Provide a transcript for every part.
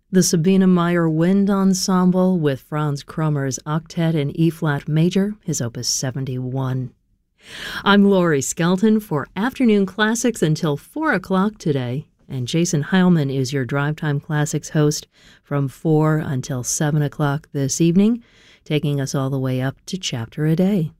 The Sabine Meyer Wind Ensemble with Franz Krummer's Octet in E-flat major, his Opus 71. I'm Laurie Skelton for Afternoon Classics until 4 o'clock today, and Jason Heilman is your Drive Time Classics host from 4 until 7 o'clock this evening, taking us all the way up to Chapter a Day.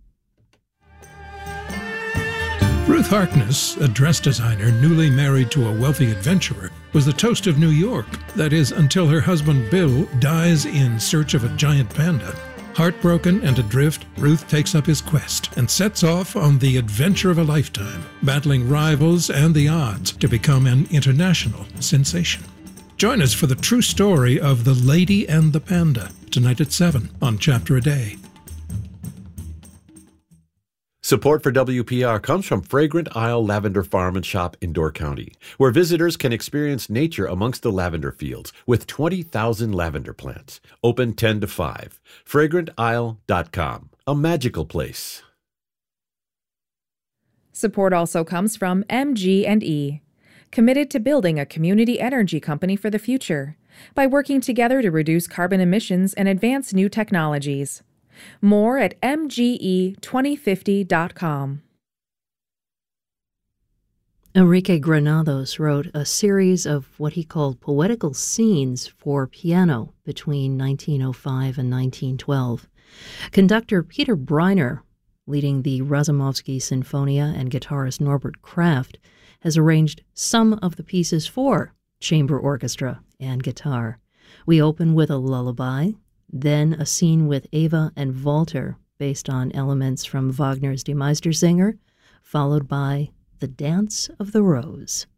Ruth Harkness, a dress designer newly married to a wealthy adventurer, was the toast of New York. That is, until her husband Bill dies in search of a giant panda. Heartbroken and adrift, Ruth takes up his quest and sets off on the adventure of a lifetime, battling rivals and the odds to become an international sensation. Join us for the true story of The Lady and the Panda, tonight at 7 on Chapter a Day. Support for WPR comes from Fragrant Isle Lavender Farm and Shop in Door County, where visitors can experience nature amongst the lavender fields with 20,000 lavender plants. Open 10 to 5. FragrantIsle.com. A magical place. Support also comes from MG&E, committed to building a community energy company for the future by working together to reduce carbon emissions and advance new technologies. More at mge2050.com. Enrique Granados wrote a series of what he called poetical scenes for piano between 1905 and 1912. Conductor Peter Breiner, leading the Razumovsky Sinfonia, and guitarist Norbert Kraft, has arranged some of the pieces for chamber orchestra and guitar. We open with a lullaby, then a scene with Eva and Walter, based on elements from Wagner's Die Meistersinger, followed by The Dance of the Rose.